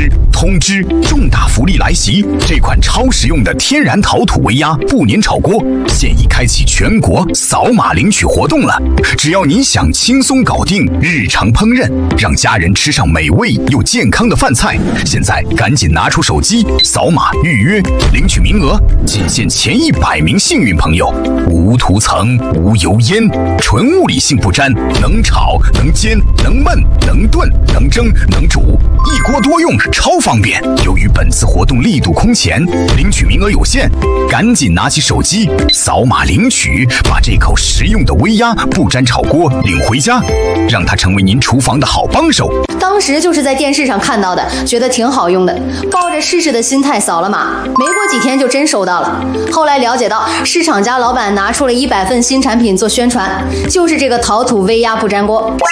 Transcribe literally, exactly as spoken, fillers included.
知，通知重大福利来袭！这款超实用的天然陶土微压不粘炒锅现已开启全国扫码领取活动了。只要你想轻松搞定日常烹饪，让家人吃上美味又健康的饭菜，现在赶紧拿出手机扫码预约领取名额，仅限前一百名幸运朋友。无涂层、无油烟，纯物理性不粘，能炒能煎能焖能炖能蒸能煮，一锅多用，超方便。由于本次活动力度空前，领取名额有限，赶紧拿起手机扫码领取，把这口实用的微压不粘炒锅领回家，让它成为您厨房的好帮手。 当时就是在电视上看到的，觉得挺好用的，抱着试试的心态扫了码，没过几天就真收到了。后来了解到，市场家老板拿出了一百份新产品做宣传，就是这个陶土微压不粘锅。